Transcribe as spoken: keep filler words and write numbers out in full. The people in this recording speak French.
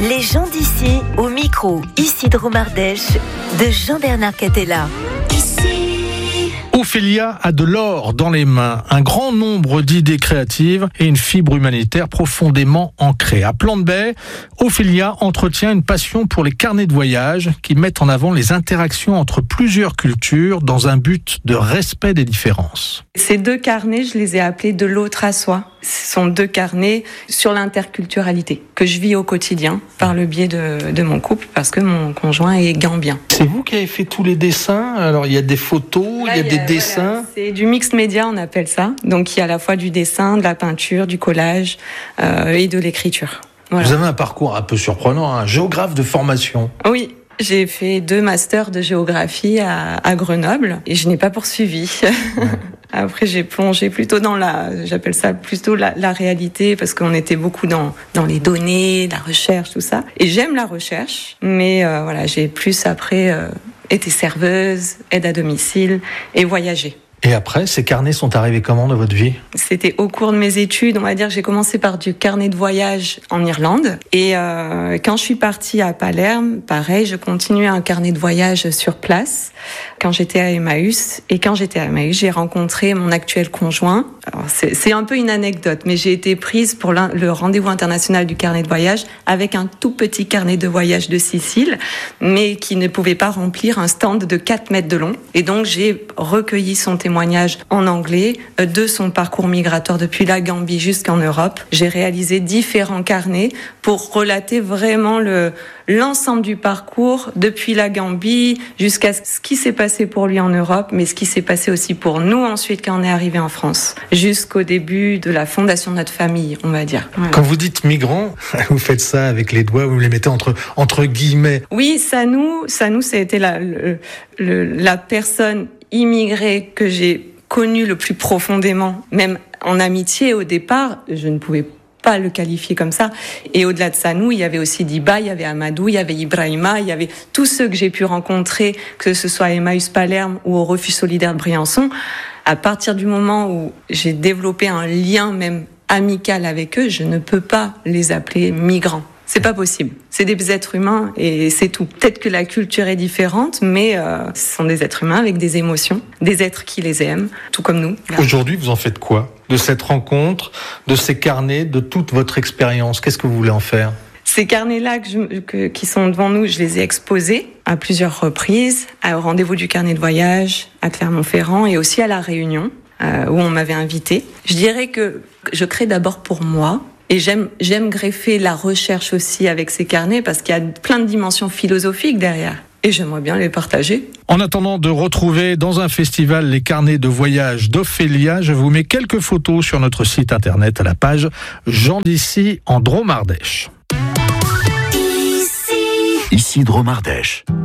Les gens d'ici, au micro, Isidro Mardèche, de Jean-Bernard Catella. Ophélia a de l'or dans les mains, un grand nombre d'idées créatives et une fibre humanitaire profondément ancrée. À Plan de Bay, Ophélia entretient une passion pour les carnets de voyage qui mettent en avant les interactions entre plusieurs cultures dans un but de respect des différences. Ces deux carnets, je les ai appelés de l'autre à soi. Ce sont deux carnets sur l'interculturalité que je vis au quotidien par le biais de, de mon couple parce que mon conjoint est gambien. C'est vous qui avez fait tous les dessins? Alors il y a des photos, Là, il y a, il y a des dessins. Voilà, c'est du mixed média, on appelle ça. Donc il y a à la fois du dessin, de la peinture, du collage euh, et de l'écriture. Voilà. Vous avez un parcours un peu surprenant, un géographe de formation. Oui. J'ai fait deux masters de géographie à, à Grenoble et je n'ai pas poursuivi. Ouais. Après, j'ai plongé plutôt dans la, j'appelle ça plutôt la, la réalité parce qu'on était beaucoup dans dans les données, la recherche, tout ça. Et j'aime la recherche, mais euh, voilà, j'ai plus après euh, été serveuse, aide à domicile et voyagé. Et après, ces carnets sont arrivés comment dans votre vie? C'était au cours de mes études, on va dire que j'ai commencé par du carnet de voyage en Irlande. Et euh, quand je suis partie à Palerme, pareil, je continuais un carnet de voyage sur place quand j'étais à Emmaüs. Et quand j'étais à Emmaüs, j'ai rencontré mon actuel conjoint. Alors c'est, c'est un peu une anecdote, mais j'ai été prise pour le rendez-vous international du carnet de voyage avec un tout petit carnet de voyage de Sicile, mais qui ne pouvait pas remplir un stand de quatre mètres de long. Et donc j'ai recueilli son témoignage en anglais de son parcours migratoire depuis la Gambie jusqu'en Europe. J'ai réalisé différents carnets pour relater vraiment le, l'ensemble du parcours depuis la Gambie jusqu'à ce qui s'est passé pour lui en Europe, mais ce qui s'est passé aussi pour nous ensuite quand on est arrivé en France, jusqu'au début de la fondation de notre famille, on va dire. Voilà. Quand vous dites migrants, vous faites ça avec les doigts, vous les mettez entre, entre guillemets. Oui, ça nous, ça nous, ça a été la, le, le, la personne immigrée que j'ai connue le plus profondément, même en amitié au départ, je ne pouvais pas le qualifier comme ça. Et au-delà de ça, nous, il y avait aussi Diba, il y avait Amadou, il y avait Ibrahima, il y avait tous ceux que j'ai pu rencontrer, que ce soit à Emmaüs Palerme ou au Refuge solidaire de Briançon. À partir du moment où j'ai développé un lien même amical avec eux, je ne peux pas les appeler migrants. C'est pas possible. C'est des êtres humains et c'est tout. Peut-être que la culture est différente, mais euh, ce sont des êtres humains avec des émotions, des êtres qui les aiment, tout comme nous. Aujourd'hui, vous en faites quoi de cette rencontre, de ces carnets, de toute votre expérience? Qu'est-ce que vous voulez en faire? Ces carnets-là que je, que, qui sont devant nous, je les ai exposés à plusieurs reprises, au rendez-vous du carnet de voyage, à Clermont-Ferrand et aussi à La Réunion, euh, où on m'avait invité. Je dirais que je crée d'abord pour moi. Et j'aime, j'aime greffer la recherche aussi avec ces carnets parce qu'il y a plein de dimensions philosophiques derrière. Et j'aimerais bien les partager. En attendant de retrouver dans un festival les carnets de voyage d'Ophélia, je vous mets quelques photos sur notre site internet à la page Gens d'ici en Dromardèche. Ici, Isidro Mardèche.